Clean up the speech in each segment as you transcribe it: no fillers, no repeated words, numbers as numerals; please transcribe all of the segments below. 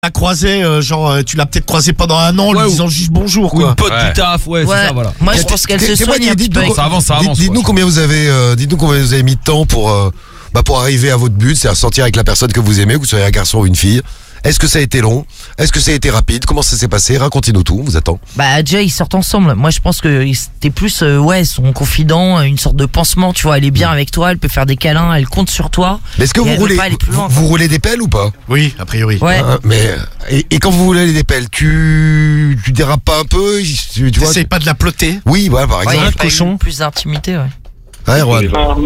l'as croisé, tu l'as peut-être croisé pendant un an en lui disant juste bonjour, Ou quoi. une pote du taf, c'est ça, voilà. Moi, je pense qu'elle se soigne un petit peu. Ça avance. Dites-nous combien vous avez mis de temps pour arriver à votre but, c'est-à-dire sortir avec la personne que vous aimez, que vous soyez un garçon ou une fille. Est-ce que ça a été long? Est-ce que ça a été rapide? Comment ça s'est passé? Racontez-nous tout, on vous attend. Bah déjà ils sortent ensemble. Moi je pense que c'était plus son confident, une sorte de pansement, tu vois, elle est bien avec toi, elle peut faire des câlins, elle compte sur toi. Mais est-ce que vous roulez des pelles ou pas? Oui, a priori. Ouais. Et quand vous roulez des pelles, tu dérapes pas un peu? Tu vois, T'essayes pas de la plotter? Oui, voilà, par Ouais, il y exemple. a pas eu plus d'intimité, ouais. Ouais, Erwan.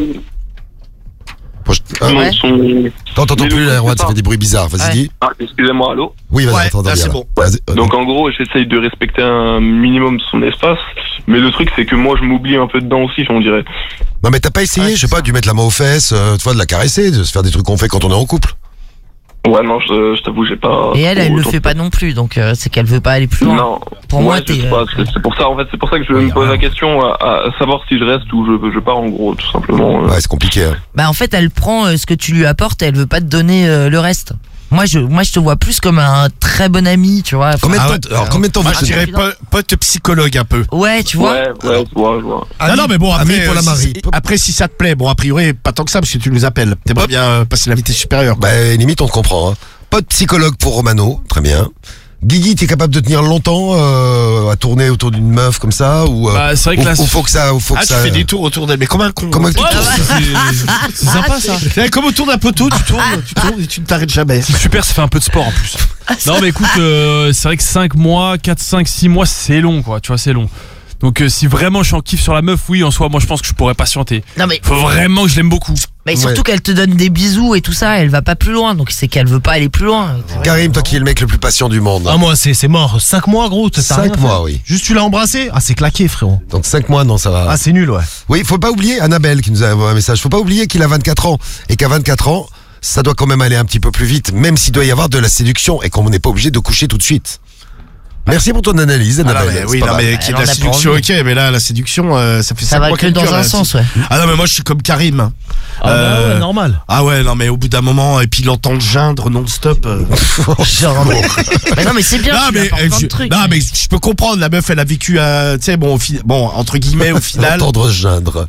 T'entends plus là, Erwan, ça fait des bruits bizarres. Vas-y, dis. Ah, excusez-moi, allô? Oui, vas-y, là, bien. c'est bon. Donc en gros, j'essaye de respecter un minimum son espace, mais le truc c'est que moi je m'oublie un peu dedans aussi, on dirait. Non mais t'as pas essayé, je sais pas, de lui mettre la main aux fesses, tu vois, de la caresser, de se faire des trucs qu'on fait quand on est en couple? Ouais, non, je t'avoue, j'ai pas. Et elle le fait pas non plus, donc c'est qu'elle veut pas aller plus loin. Non. Pour moi, t'es. C'est pour ça, en fait, c'est pour ça que je me pose la question à savoir si je reste ou je pars, en gros, tout simplement. Ouais, c'est compliqué. Hein. Bah en fait, elle prend ce que tu lui apportes, et elle veut pas te donner le reste. Moi, je te vois plus comme un très bon ami, tu vois. Combien de temps Moi, je dirais pote psychologue un peu. Ouais, tu vois. Ouais, je vois. Non, mais bon, ami pour la Marie. Après, si ça te plaît, bon, a priori, pas tant que ça, parce que tu nous appelles. T'aimerais bien passer l'invité supérieur. Bah, limite, on te comprend. Hein. Pote psychologue pour Romano, très bien. Guigui, t'es capable de tenir longtemps à tourner autour d'une meuf comme ça ou c'est vrai que là, faut que ça tu fais des tours autour d'elle, mais comme un con. Comment tu tournes c'est sympa ça. C'est comme autour d'un poteau, tu tournes et tu ne t'arrêtes jamais. C'est super, ça fait un peu de sport en plus. Non mais écoute, c'est vrai que 5 mois, 4, 5, 6 mois, c'est long quoi, tu vois, c'est long. Donc si vraiment je suis en kiff sur la meuf, oui, en soi, moi je pense que je pourrais patienter. Non mais faut vraiment que je l'aime beaucoup. Mais surtout qu'elle te donne des bisous et tout ça, elle va pas plus loin, donc c'est qu'elle veut pas aller plus loin. Karim, toi qui es le mec le plus patient du monde. Ah moi c'est mort, 5 mois gros, t'as 5 mois, oui. Juste tu l'as embrassé? Ah c'est claqué frérot. Donc 5 mois, non, ça va. Ah c'est nul, ouais. Oui, faut pas oublier Annabelle qui nous a envoyé un message. Faut pas oublier qu'il a 24 ans et qu'à 24 ans, ça doit quand même aller un petit peu plus vite, même s'il doit y avoir de la séduction et qu'on n'est pas obligé de coucher tout de suite. Merci pour ton analyse, Annabelle. Oui, non, mais qui est de la séduction, ok, mais là, la séduction, ça fait 5 mois va que dans un sens, ouais. Ah non, mais moi, je suis comme Karim. Ouais, normal. Ah ouais, non, mais au bout d'un moment, et puis l'entendre geindre non-stop. Genre, mais non, mais c'est bien. Non, mais je peux comprendre, la meuf, elle a vécu, tu sais, bon, entre guillemets, au final. Entendre geindre.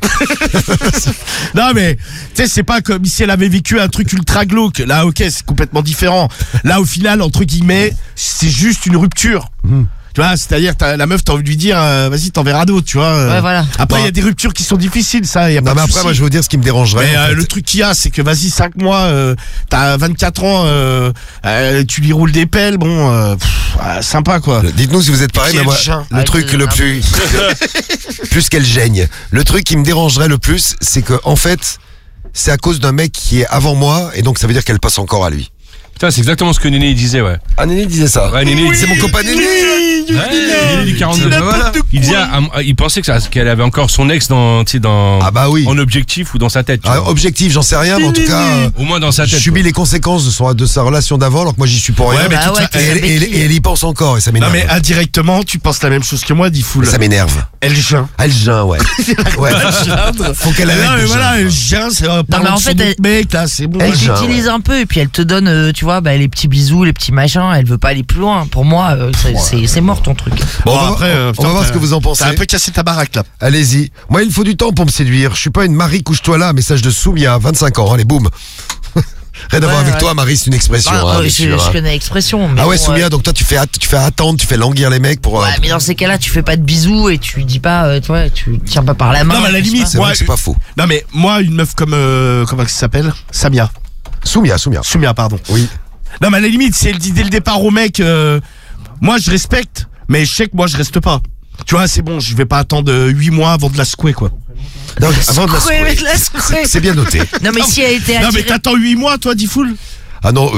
Non, mais, tu sais, c'est pas comme si elle avait vécu un truc ultra glauque. Là, ok, c'est complètement différent. Là, au final, entre guillemets, c'est juste une rupture. Tu vois, c'est-à-dire la meuf, t'as envie de lui dire vas-y, t'enverras d'autres, tu vois. Ouais, voilà. Après, il y a des ruptures qui sont difficiles, ça, y a pas Non, mais de après, souci. moi, je veux dire ce qui me dérangerait. Mais en fait. le truc qu'il y a, c'est que vas-y, 5 mois, t'as 24 ans, tu lui roules des pelles, sympa, quoi. Dites-nous si vous êtes pareil, mais moi, le truc le plus, plus qu'elle gêne. Le truc qui me dérangerait le plus, c'est que, en fait, c'est à cause d'un mec qui est avant moi, et donc ça veut dire qu'elle passe encore à lui. Putain, c'est exactement ce que Néné disait, ouais. Ah, Néné disait ça. Ouais, Néné, c'est mon copain Néné. Néné du 42. Voilà. Il disait, il pensait qu'elle avait encore son ex dans, ah bah oui. en objectif ou dans sa tête. Objectif, j'en sais rien, mais en tout cas, au moins dans sa tête. Je subis les conséquences de sa relation d'avant, alors que moi j'y suis pour rien. Ouais, mais et elle y pense encore, et ça m'énerve. Non, mais indirectement, tu penses la même chose que moi, dit Foul. Ça m'énerve. Elle geint. Elle geint, ouais. Ouais. Faut qu'elle arrête. Non, mais voilà, elle geint, c'est pas mais en fait, mec, là, c'est bon. Elle t'utilise un peu et puis elle te donne, tu vois, les petits bisous, les petits machins. Elle veut pas aller plus loin. Pour moi, c'est mort ton truc. Bon, après, on va voir ce que vous en pensez. T'as un peu cassé ta baraque là. Allez-y. Moi, il faut du temps pour me séduire. Je suis pas une Marie, couche-toi là. Message de Soumia, 25 ans. Allez, boum. Rien à voir avec toi, Marie, c'est une expression. Je connais l'expression. Ah ouais, Soumia, donc toi tu fais attendre, tu fais languir les mecs pour. Ouais, mais dans ces cas-là, tu fais pas de bisous et tu dis pas, tu tiens pas par la main. Non, mais à la limite, c'est vrai que c'est pas faux. Non, mais moi, une meuf comme comment ça s'appelle, Samia. Soumia, pardon. Oui. Non, mais à la limite, si elle dit dès le départ au mec, moi je respecte, mais je sais que moi je reste pas. Tu vois, c'est bon, je vais pas attendre 8 mois avant de la secouer, quoi. Non, avant de la secouer. C'est bien noté. Non, mais si elle était attirée. Non, mais t'attends 8 mois, toi, dit Foul. Ah non,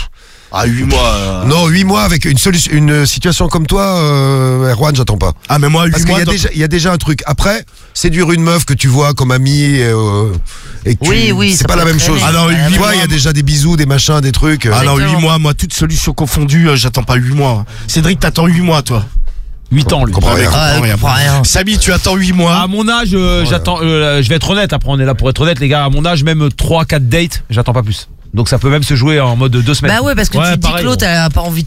8 mois. Non, 8 mois avec une situation comme toi, Erwan, j'attends pas. Ah, mais moi, 8 Parce mois. Il y a déjà un truc. Après, séduire une meuf que tu vois comme amie et que oui, c'est pas la même chose. Alors, 8 mois, il y a déjà des bisous, des machins, des trucs. Alors, 8 mois, moi, toute solution confondue, j'attends pas 8 mois. Cédric, t'attends 8 mois, toi. 8 ans, lui. Comprends rien. Samy, tu attends 8 mois. À mon âge, j'attends. Je vais être honnête. Après, on est là pour être honnête, les gars. À mon âge, même 3-4 dates, j'attends pas plus. Donc ça peut même se jouer en mode 2 semaines. Bah ouais, parce que tu dis que l'autre a pas envie de